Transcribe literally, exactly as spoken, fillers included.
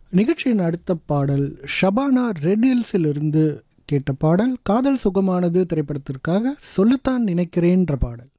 நிகழ்ச்சியின் அடுத்த பாடல் ஷபானா ரெட் ஹில்ஸிலிருந்து கேட்ட பாடல் காதல் சுகமானது திரைப்படத்திற்காக சொல்லத்தான் நினைக்கிறேன்ற பாடல்.